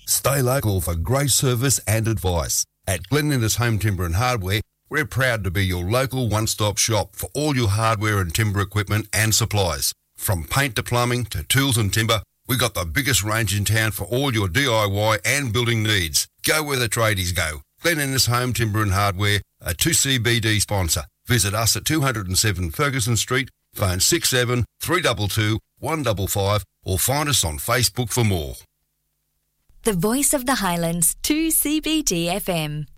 Stay local for great service and advice. At Glen Innes Home Timber and Hardware, we're proud to be your local one-stop shop for all your hardware and timber equipment and supplies. From paint to plumbing to tools and timber, we've got the biggest range in town for all your DIY and building needs. Go where the tradies go. Glen Innes Home Timber and Hardware, a 2CBD sponsor. Visit us at 207 Ferguson Street, phone 67 322 155 or find us on Facebook for more. The Voice of the Highlands, 2CBD FM.